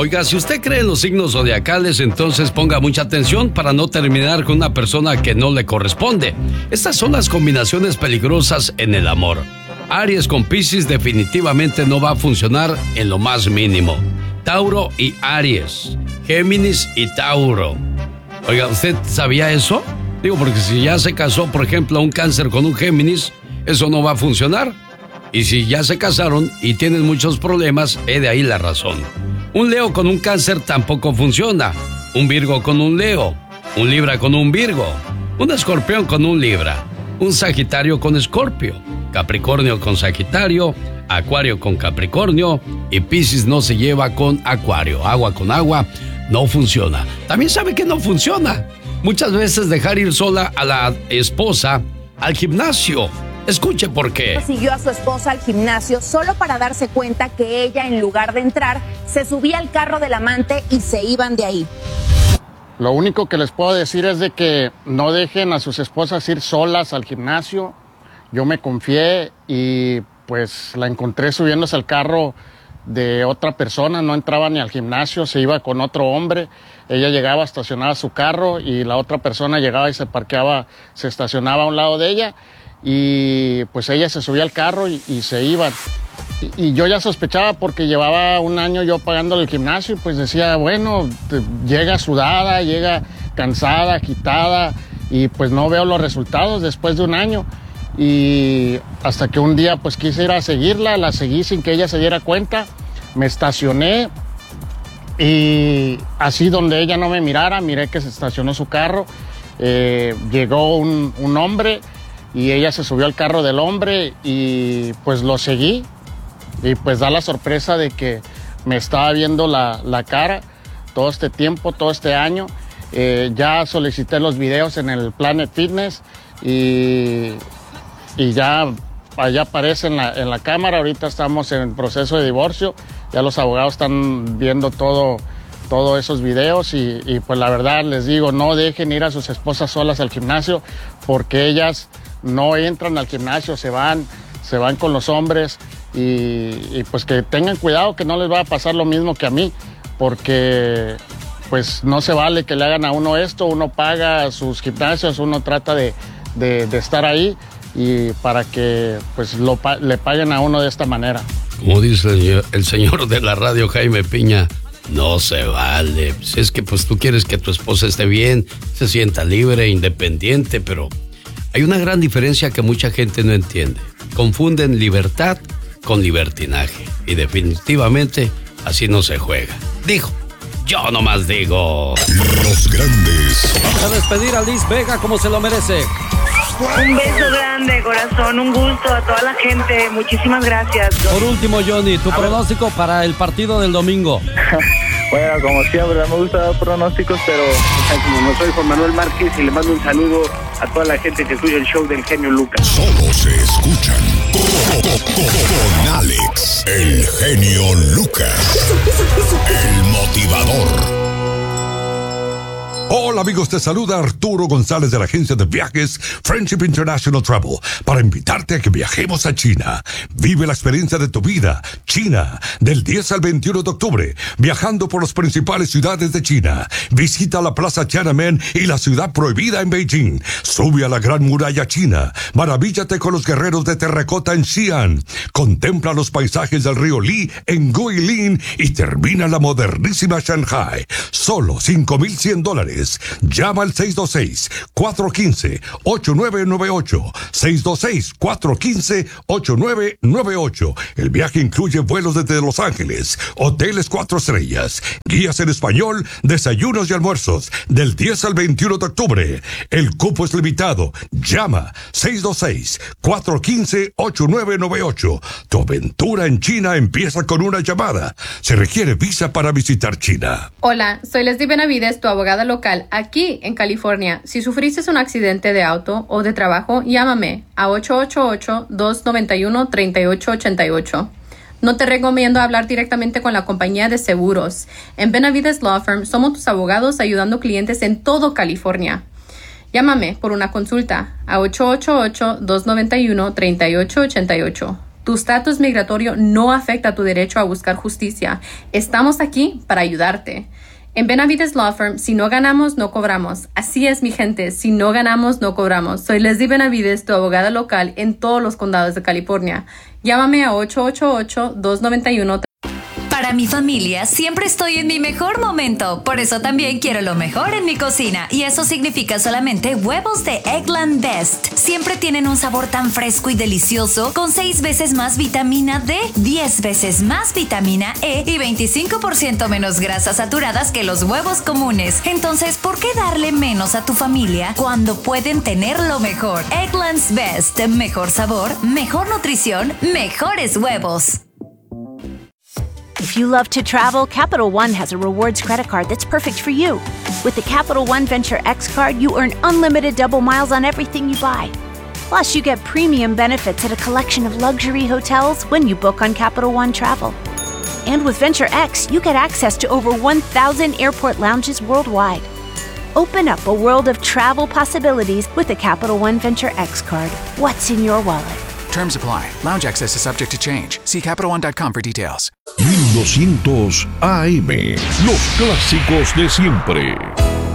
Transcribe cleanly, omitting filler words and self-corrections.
Oiga, si usted cree en los signos zodiacales, entonces ponga mucha atención para no terminar con una persona que no le corresponde. Estas son las combinaciones peligrosas en el amor. Aries con Piscis definitivamente no va a funcionar en lo más mínimo. Tauro y Aries. Géminis y Tauro. Oiga, ¿usted sabía eso? Digo, porque si ya se casó, por ejemplo, un Cáncer con un Géminis, eso no va a funcionar. Y si ya se casaron y tienen muchos problemas, de ahí la razón. Un Leo con un Cáncer tampoco funciona. Un Virgo con un Leo. Un Libra con un Virgo. Un Escorpión con un Libra. Un Sagitario con Escorpio. Capricornio con Sagitario. Acuario con Capricornio. Y Piscis no se lleva con Acuario. Agua con agua no funciona. También sabe que no funciona. Muchas veces dejar ir sola a la esposa al gimnasio. Escuche por qué. Siguió a su esposa al gimnasio solo para darse cuenta que ella, en lugar de entrar, se subía al carro del amante y se iban de ahí. Lo único que les puedo decir es de que no dejen a sus esposas ir solas al gimnasio. Yo me confié y pues la encontré subiéndose al carro de otra persona, no entraba ni al gimnasio, se iba con otro hombre. Ella llegaba, estacionaba su carro y la otra persona llegaba y se parqueaba, se estacionaba a un lado de ella. Y pues ella se subía al carro y se iban. Y yo ya sospechaba porque llevaba un año yo pagándole el gimnasio y pues decía, bueno, llega sudada, llega cansada, agitada y pues no veo los resultados después de un año. Y hasta que un día pues quise ir a seguirla, la seguí sin que ella se diera cuenta, me estacioné y así donde ella no me mirara, miré que se estacionó su carro, llegó un hombre y ella se subió al carro del hombre y pues lo seguí y pues da la sorpresa de que me estaba viendo la cara todo este tiempo, todo este año. Ya solicité los videos en el Planet Fitness y ya allá aparece en la cámara. Ahorita estamos en proceso de divorcio, ya los abogados están viendo todos esos videos y pues la verdad les digo, no dejen ir a sus esposas solas al gimnasio porque ellas no entran al gimnasio, se van con los hombres y pues que tengan cuidado que no les va a pasar lo mismo que a mí, porque pues no se vale que le hagan a uno esto, uno paga sus gimnasios, uno trata de estar ahí y para que pues le paguen a uno de esta manera. Como dice el señor de la radio, Jaime Piña, no se vale. Es que pues tú quieres que tu esposa esté bien, se sienta libre, independiente, pero hay una gran diferencia que mucha gente no entiende. Confunden libertad con libertinaje. Y definitivamente así no se juega. Digo, yo nomás digo. Los grandes. Vamos a despedir a Liz Vega como se lo merece. Un beso grande, corazón, un gusto a toda la gente. Muchísimas gracias. Por último, Johnny, tu pronóstico para el partido del domingo. Bueno, como siempre, me gusta dar pronósticos, pero no soy Juan Manuel Márquez y le mando un saludo a toda la gente que escucha el show del genio Lucas. Solo se escuchan con Alex, el genio Lucas, el motivador. Hola amigos, te saluda Arturo González de la agencia de viajes Friendship International Travel para invitarte a que viajemos a China. Vive la experiencia de tu vida, China, del 10 al 21 de octubre, viajando por las principales ciudades de China. Visita la Plaza Tiananmen y la ciudad prohibida en Beijing. Sube a la Gran Muralla China. Maravíllate con los guerreros de terracota en Xi'an. Contempla los paisajes del río Li en Guilin y termina la modernísima Shanghai. Solo $5,100. Llama al 626-415-8998. 626-415-8998. El viaje incluye vuelos desde Los Ángeles, hoteles 4 estrellas, guías en español, desayunos y almuerzos, del 10 al 21 de octubre. El cupo es limitado. Llama 626-415-8998. Tu aventura en China empieza con una llamada. Se requiere visa para visitar China. Hola, soy Leslie Benavides, tu abogada local aquí en California. Si sufriste un accidente de auto o de trabajo, llámame a 888-291-3888. No te recomiendo hablar directamente con la compañía de seguros. En Benavides Law Firm somos tus abogados ayudando clientes en todo California. Llámame por una consulta a 888-291-3888. Tu estatus migratorio no afecta tu derecho a buscar justicia. Estamos aquí para ayudarte. En Benavides Law Firm, si no ganamos, no cobramos. Así es, mi gente, si no ganamos, no cobramos. Soy Leslie Benavides, tu abogada local en todos los condados de California. Llámame a 888-291. Para mi familia siempre estoy en mi mejor momento, por eso también quiero lo mejor en mi cocina, y eso significa solamente huevos de Eggland Best. Siempre tienen un sabor tan fresco y delicioso, con 6 veces más vitamina D, 10 veces más vitamina E y 25% menos grasas saturadas que los huevos comunes. Entonces, ¿por qué darle menos a tu familia cuando pueden tener lo mejor? Eggland's Best, mejor sabor, mejor nutrición, mejores huevos. If you love to travel, Capital One has a rewards credit card that's perfect for you. With the Capital One Venture X card, you earn unlimited double miles on everything you buy. Plus, you get premium benefits at a collection of luxury hotels when you book on Capital One Travel. And with Venture X, you get access to over 1,000 airport lounges worldwide. Open up a world of travel possibilities with the Capital One Venture X card. What's in your wallet? Terms apply. Lounge access is subject to change. See CapitalOne.com for details. 1200 AM. Los clásicos de siempre.